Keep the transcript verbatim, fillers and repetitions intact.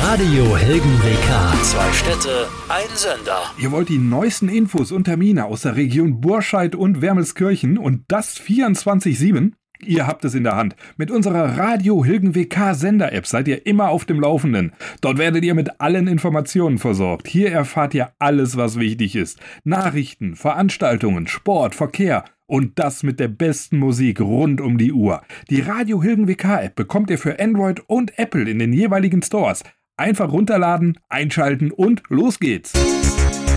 Radio Hilgen W K. Zwei Städte, ein Sender. Ihr wollt die neuesten Infos und Termine aus der Region Burscheid und Wermelskirchen und das vierundzwanzig sieben? Ihr habt es in der Hand. Mit unserer Radio Hilgen W K Sender-App seid ihr immer auf dem Laufenden. Dort werdet ihr mit allen Informationen versorgt. Hier erfahrt ihr alles, was wichtig ist. Nachrichten, Veranstaltungen, Sport, Verkehr und das mit der besten Musik rund um die Uhr. Die Radio Hilgen W K App bekommt ihr für Android und Apple in den jeweiligen Stores. Einfach runterladen, einschalten und los geht's.